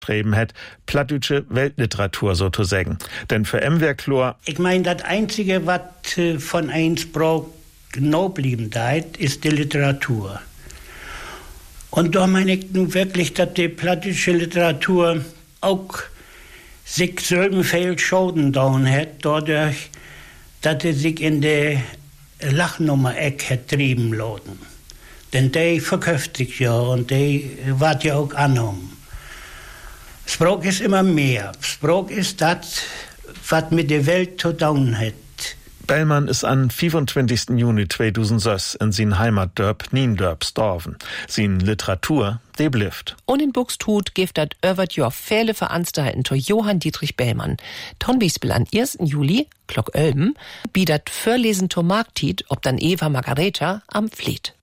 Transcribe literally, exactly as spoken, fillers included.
streben hat, plattdütsche Weltliteratur so zu sagen. Denn für M wär klar, ich meine, das Einzige, was von eins Brauch genau blieben da, ist die Literatur. Und da meine ich nun wirklich, dass die plattdütsche Literatur auch sich so viel Schaden down hat, dadurch, dass sie sich in die Lachnummer-Eck hat trieben lassen. Denn die verkauft sich ja und die wird ja auch angenommen. Sprach ist immer mehr. Sprach ist das, was mit der Welt zu tun hat. Bellmann ist am fünfundzwanzigsten Juni zweitausendsechs in sin Heimatdörp Niendörp storven. Sin Literatur, die blifft. Und in Buxtehude gibt das öwert Jahr viele Veranstaltungen zu Johann Dietrich Bellmann. Tonbispel am ersten Juli, Glock Ölben, bietet Vorlesen zur Marktit, ob dann Eva Margareta am Fleet.